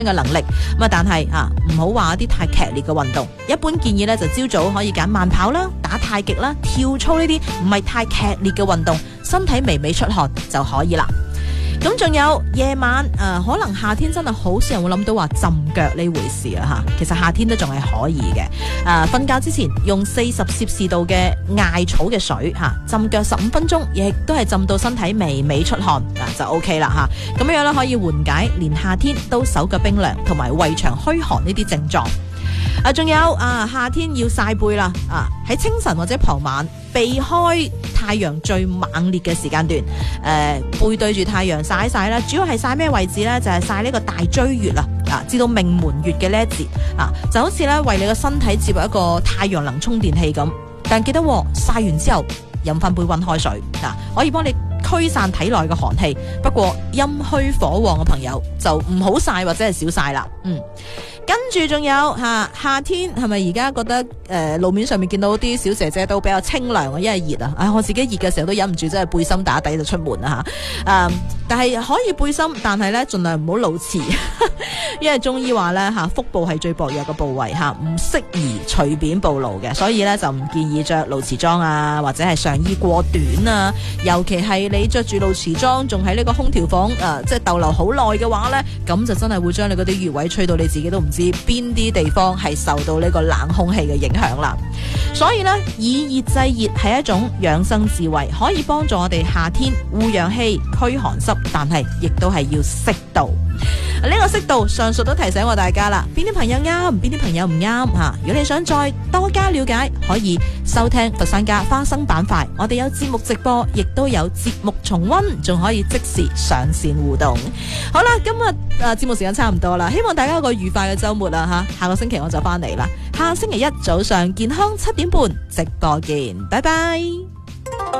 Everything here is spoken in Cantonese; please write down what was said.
嘅能力。咁啊，但係唔好話一啲太劇烈嘅運動。一般建議咧就朝早可以揀慢跑啦、打太極啦、跳操呢啲唔係太劇烈嘅運動，身體微微出汗就可以啦。咁仲有夜晚可能夏天真係好少人會諗到話浸腳呢回事啊吓，其實夏天都仲係可以嘅。瞓覺之前用40攝氏度嘅艾草嘅水浸腳15分鐘，亦都係浸到身體微微出汗就 OK 啦吓。咁樣咧可以緩解連夏天都手腳冰涼同埋胃腸虛寒呢啲症狀。仲有夏天要曬背啦，喺清晨或者傍晚避開太陽最猛烈嘅時間段，背對住太陽曬晒啦。主要係曬咩位置呢？就係曬呢個大椎穴至到命門穴嘅呢一節就好似咧為你個身體接入一個太陽能充電器咁。但記得曬完之後飲翻杯溫開水可以幫你驅散體內嘅寒氣。不過陰虛火旺嘅朋友就唔好曬或者係少曬啦。跟住仲有夏天係咪而家覺得路面上面見到啲小姐姐都比較清涼因為熱我自己熱嘅時候都忍唔住真係背心打底就出門啦但係可以背心，但係咧盡量唔好露臍因為中醫話咧腹部係最薄弱嘅部位唔適宜隨便暴露嘅，所以咧就唔建議着露臍裝或者係上衣過短尤其係你着住露臍裝仲喺呢個空調房即係逗留好耐嘅話咧，咁就真係會將你嗰啲穴位吹到你自己都唔知邊啲地方係受到呢個冷空氣嘅影響啦。所以呢，以熱制熱係一種養生智慧，可以幫助我哋夏天護陽氣、驅寒濕，但係亦都係要適度。呢個適度上述都提醒過大家啦，邊啲朋友啱，邊啲朋友唔啱如果你想再多加了解，可以收聽佛山家花生板塊，我哋有節目直播，亦都有節目重溫，仲可以即時上線互動。好啦，今日節目時間差唔多啦，希望大家有個愉快嘅周末啦下個星期我就翻嚟啦，下星期一早上健康7點半直播見，拜拜。